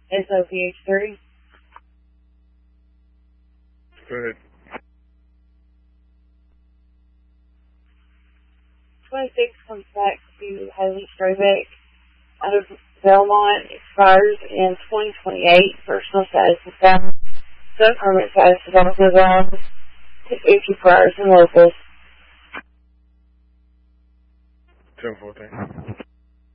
SOPH3. Go ahead. 26 comes back to Haley Strobeck out of Belmont, expires in 2028. Personal status is found. Permit status is also gone. Issue priors and locals. 10-14.